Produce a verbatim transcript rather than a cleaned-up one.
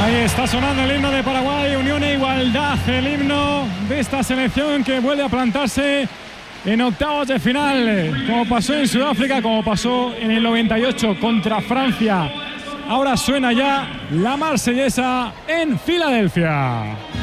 Ahí está sonando el himno de Paraguay, Unión e Igualdad, el himno de esta selección que vuelve a plantarse en octavos de final, como pasó en Sudáfrica, como pasó en el noventa y ocho contra Francia. Ahora suena ya la marsellesa en Filadelfia.